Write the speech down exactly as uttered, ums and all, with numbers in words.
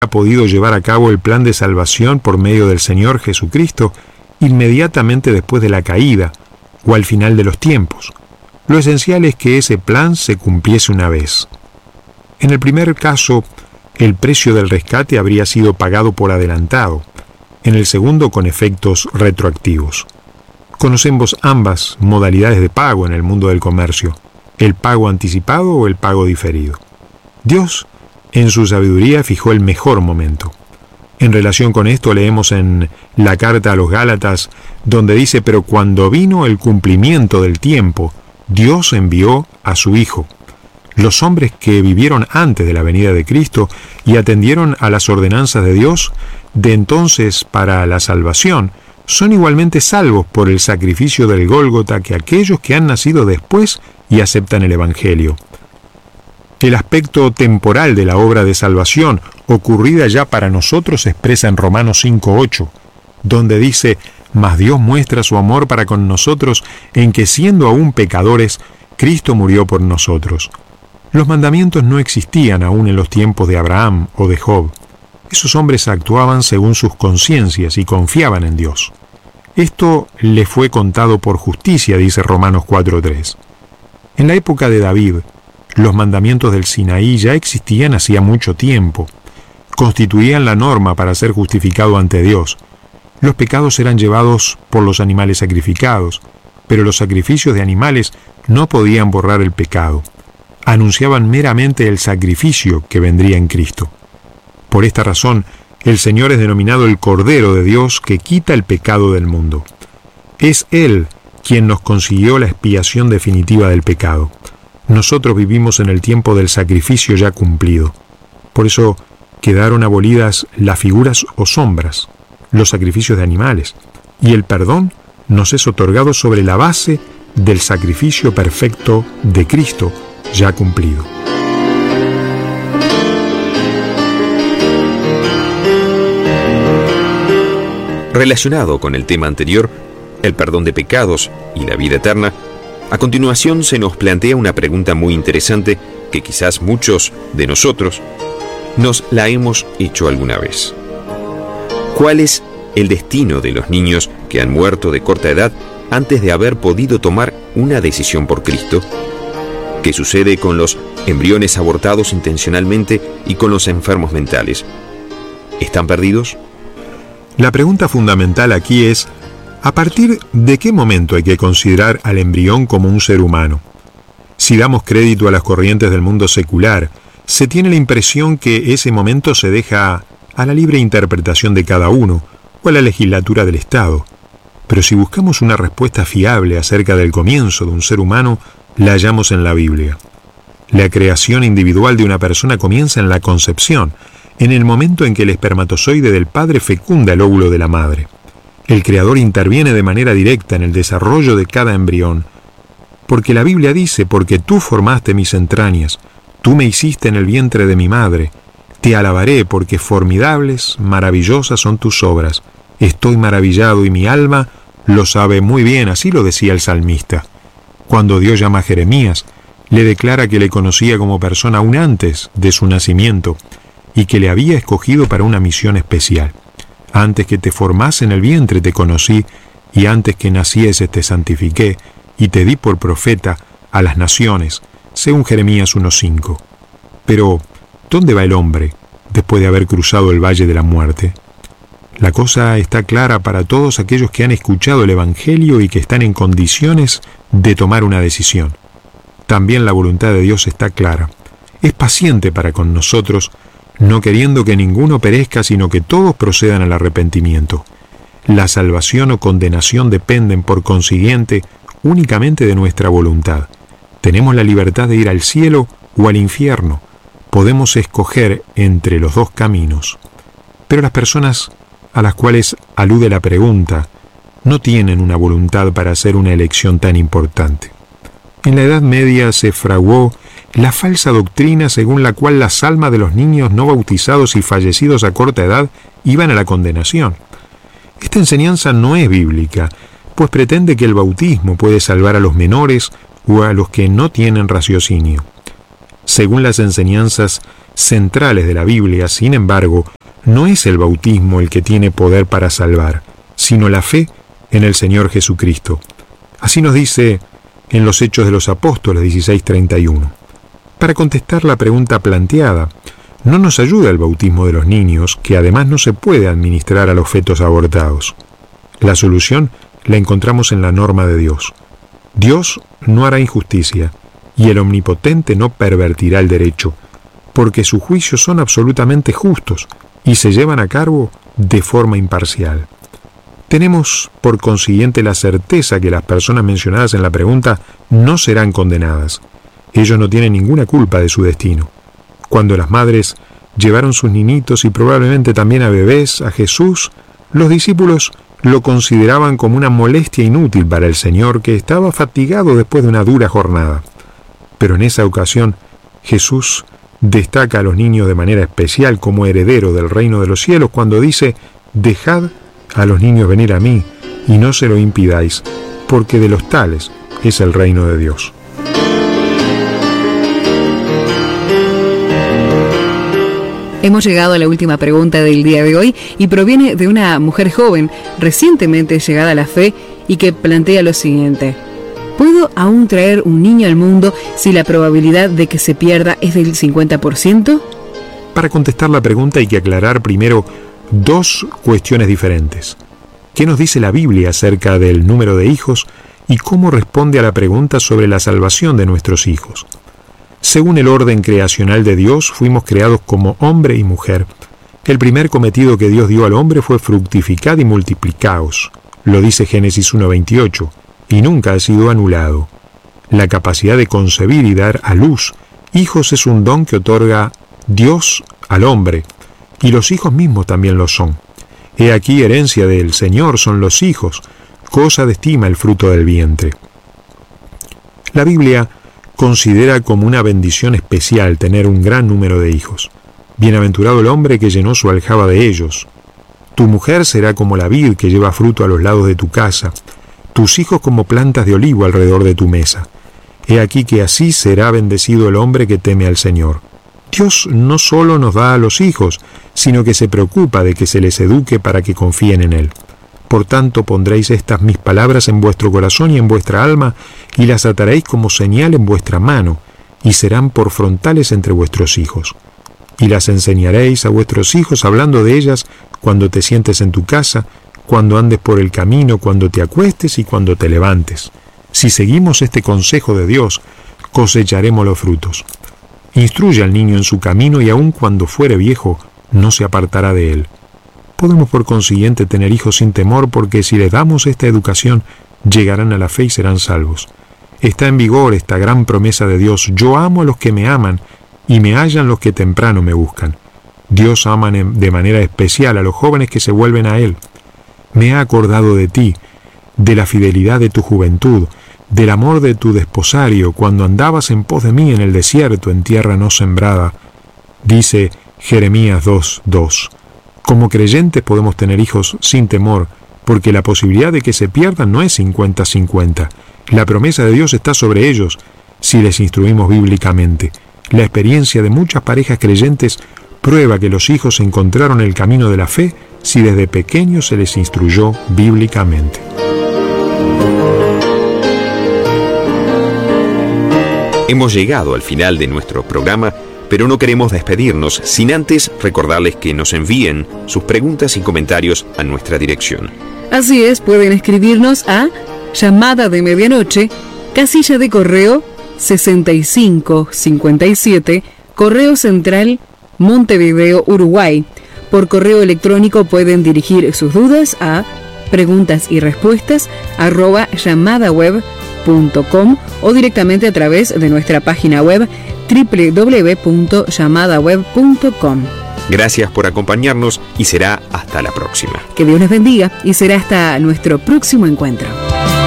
ha podido llevar a cabo el plan de salvación por medio del Señor Jesucristo inmediatamente después de la caída o al final de los tiempos. Lo esencial es que ese plan se cumpliese una vez. En el primer caso, el precio del rescate habría sido pagado por adelantado, en el segundo con efectos retroactivos. Conocemos ambas modalidades de pago en el mundo del comercio, el pago anticipado o el pago diferido. Dios, en su sabiduría, fijó el mejor momento. En relación con esto leemos en la carta a los Gálatas, donde dice: pero cuando vino el cumplimiento del tiempo, Dios envió a su Hijo. Los hombres que vivieron antes de la venida de Cristo y atendieron a las ordenanzas de Dios de entonces para la salvación, son igualmente salvos por el sacrificio del Gólgota que aquellos que han nacido después y aceptan el Evangelio. El aspecto temporal de la obra de salvación, ocurrida ya para nosotros, se expresa en Romanos cinco ocho, donde dice: mas Dios muestra su amor para con nosotros en que, siendo aún pecadores, Cristo murió por nosotros. Los mandamientos no existían aún en los tiempos de Abraham o de Job. Esos hombres actuaban según sus conciencias y confiaban en Dios. Esto le fue contado por justicia, dice Romanos cuatro tres. En la época de David, los mandamientos del Sinaí ya existían hacía mucho tiempo. Constituían la norma para ser justificado ante Dios. Los pecados eran llevados por los animales sacrificados, pero los sacrificios de animales no podían borrar el pecado. Anunciaban meramente el sacrificio que vendría en Cristo. Por esta razón, el Señor es denominado el Cordero de Dios que quita el pecado del mundo. Es Él quien nos consiguió la expiación definitiva del pecado. Nosotros vivimos en el tiempo del sacrificio ya cumplido. Por eso quedaron abolidas las figuras o sombras, los sacrificios de animales, y el perdón nos es otorgado sobre la base del sacrificio perfecto de Cristo ya cumplido. Relacionado con el tema anterior, el perdón de pecados y la vida eterna, a continuación se nos plantea una pregunta muy interesante que quizás muchos de nosotros nos la hemos hecho alguna vez. ¿Cuál es el destino de los niños que han muerto de corta edad antes de haber podido tomar una decisión por Cristo? ¿Qué sucede con los embriones abortados intencionalmente y con los enfermos mentales? ¿Están perdidos? La pregunta fundamental aquí es: ¿a partir de qué momento hay que considerar al embrión como un ser humano? Si damos crédito a las corrientes del mundo secular, se tiene la impresión que ese momento se deja a la libre interpretación de cada uno o a la legislatura del Estado. Pero si buscamos una respuesta fiable acerca del comienzo de un ser humano, la hallamos en la Biblia. La creación individual de una persona comienza en la concepción, en el momento en que el espermatozoide del padre fecunda el óvulo de la madre. El Creador interviene de manera directa en el desarrollo de cada embrión, porque la Biblia dice: porque tú formaste mis entrañas, tú me hiciste en el vientre de mi madre, te alabaré porque formidables, maravillosas son tus obras. Estoy maravillado y mi alma lo sabe muy bien, así lo decía el salmista. Cuando Dios llama a Jeremías, le declara que le conocía como persona aún antes de su nacimiento y que le había escogido para una misión especial. Antes que te formase en el vientre te conocí, y antes que nacieses te santifiqué, y te di por profeta a las naciones, según Jeremías uno cinco. Pero, ¿dónde va el hombre después de haber cruzado el valle de la muerte? La cosa está clara para todos aquellos que han escuchado el Evangelio y que están en condiciones de tomar una decisión. También la voluntad de Dios está clara. Es paciente para con nosotros, no queriendo que ninguno perezca, sino que todos procedan al arrepentimiento. La salvación o condenación dependen, por consiguiente, únicamente de nuestra voluntad. Tenemos la libertad de ir al cielo o al infierno. Podemos escoger entre los dos caminos. Pero las personas a las cuales alude la pregunta no tienen una voluntad para hacer una elección tan importante. En la Edad Media se fraguó la falsa doctrina según la cual las almas de los niños no bautizados y fallecidos a corta edad iban a la condenación. Esta enseñanza no es bíblica, pues pretende que el bautismo puede salvar a los menores o a los que no tienen raciocinio. Según las enseñanzas centrales de la Biblia, sin embargo, no es el bautismo el que tiene poder para salvar, sino la fe en el Señor Jesucristo. Así nos dice en los Hechos de los Apóstoles dieciséis treinta y uno. Para contestar la pregunta planteada, no nos ayuda el bautismo de los niños, que además no se puede administrar a los fetos abortados. La solución la encontramos en la norma de Dios. Dios no hará injusticia, y el Omnipotente no pervertirá el derecho, porque sus juicios son absolutamente justos y se llevan a cabo de forma imparcial. Tenemos, por consiguiente, la certeza que las personas mencionadas en la pregunta no serán condenadas. Ellos no tienen ninguna culpa de su destino. Cuando las madres llevaron sus niñitos y probablemente también a bebés a Jesús, los discípulos lo consideraban como una molestia inútil para el Señor, que estaba fatigado después de una dura jornada. Pero en esa ocasión, Jesús destaca a los niños de manera especial como heredero del reino de los cielos cuando dice: «Dejad a los niños venir a mí, y no se lo impidáis, porque de los tales es el reino de Dios». Hemos llegado a la última pregunta del día de hoy y proviene de una mujer joven, recientemente llegada a la fe, y que plantea lo siguiente: ¿puedo aún traer un niño al mundo si la probabilidad de que se pierda es del cincuenta por ciento? Para contestar la pregunta hay que aclarar primero dos cuestiones diferentes. ¿Qué nos dice la Biblia acerca del número de hijos y cómo responde a la pregunta sobre la salvación de nuestros hijos? Según el orden creacional de Dios, fuimos creados como hombre y mujer. El primer cometido que Dios dio al hombre fue fructificad y multiplicaos. Lo dice Génesis uno veintiocho, y nunca ha sido anulado. La capacidad de concebir y dar a luz hijos es un don que otorga Dios al hombre, y los hijos mismos también lo son. He aquí, herencia del Señor son los hijos, cosa de estima el fruto del vientre. La Biblia considera como una bendición especial tener un gran número de hijos. Bienaventurado el hombre que llenó su aljaba de ellos. Tu mujer será como la vid que lleva fruto a los lados de tu casa, tus hijos como plantas de olivo alrededor de tu mesa. He aquí que así será bendecido el hombre que teme al Señor. Dios no solo nos da a los hijos, sino que se preocupa de que se les eduque para que confíen en Él. Por tanto, pondréis estas mis palabras en vuestro corazón y en vuestra alma, y las ataréis como señal en vuestra mano, y serán por frontales entre vuestros hijos. Y las enseñaréis a vuestros hijos, hablando de ellas cuando te sientes en tu casa, cuando andes por el camino, cuando te acuestes y cuando te levantes. Si seguimos este consejo de Dios, cosecharemos los frutos. Instruye al niño en su camino, y aun cuando fuere viejo, no se apartará de él. Podemos por consiguiente tener hijos sin temor, porque si les damos esta educación, llegarán a la fe y serán salvos. Está en vigor esta gran promesa de Dios: yo amo a los que me aman, y me hallan los que temprano me buscan. Dios ama de manera especial a los jóvenes que se vuelven a Él. Me ha acordado de ti, de la fidelidad de tu juventud, del amor de tu desposario, cuando andabas en pos de mí en el desierto, en tierra no sembrada. Dice Jeremías dos dos. Como creyentes podemos tener hijos sin temor, porque la posibilidad de que se pierdan no es cincuenta cincuenta. La promesa de Dios está sobre ellos si les instruimos bíblicamente. La experiencia de muchas parejas creyentes prueba que los hijos encontraron el camino de la fe si desde pequeños se les instruyó bíblicamente. Hemos llegado al final de nuestro programa, pero no queremos despedirnos sin antes recordarles que nos envíen sus preguntas y comentarios a nuestra dirección. Así es, pueden escribirnos a Llamada de Medianoche, casilla de correo sesenta y cinco cincuenta y siete, Correo Central, Montevideo, Uruguay. Por correo electrónico pueden dirigir sus dudas a preguntas y respuestas arroba llamadaweb punto com o directamente a través de nuestra página web doble u doble u doble u punto llamadaweb punto com. Gracias por acompañarnos y será hasta la próxima. Que Dios les bendiga y será hasta nuestro próximo encuentro.